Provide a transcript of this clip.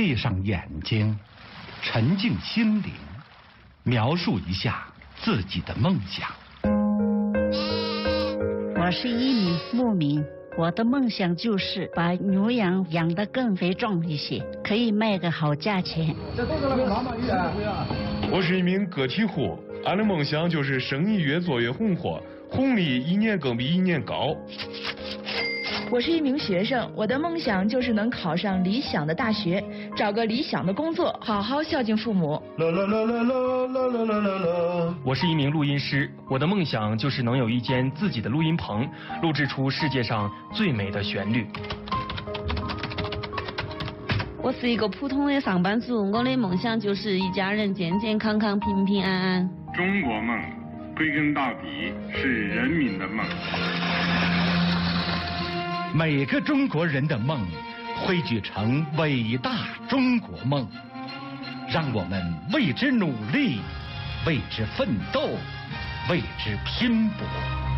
闭上眼睛，沉静心灵，描述一下自己的梦想。 我是一名牧民，我的梦想就是把牛羊养得更肥壮一些，可以卖个好价钱。 我是一名个体户，俺的梦想就是生意越做越红火，红利一年更比一年高。 我是一名学生，我的梦想就是能考上理想的大学，找个理想的工作，好好孝敬父母。 我是一名录音师，我的梦想就是能有一间自己的录音棚，录制出世界上最美的旋律。 我是一个普通的上班族，我的梦想就是一家人健健康康、平平安安。 中国梦，归根到底是人民的梦。 每个中国人的梦汇聚成伟大中国梦，让我们为之努力，为之奋斗，为之拼搏。